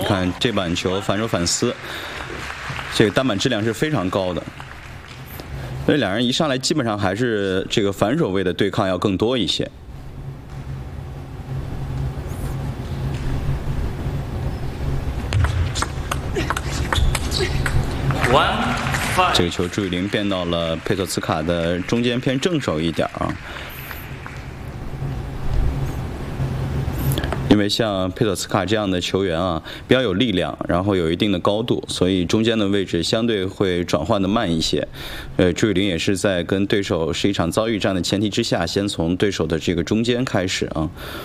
看这板球反手反撕，这个单板质量是非常高的。所以两人一上来基本上还是这个反手位的对抗要更多一些。这个球朱雨玲变到了佩索茨卡的中间偏正手一点啊。因为像佩索茨卡这样的球员啊，比较有力量，然后有一定的高度，所以中间的位置相对会转换的慢一些。朱雨玲也是在跟对手是一场遭遇战的前提之下，先从对手的这个中间开始啊。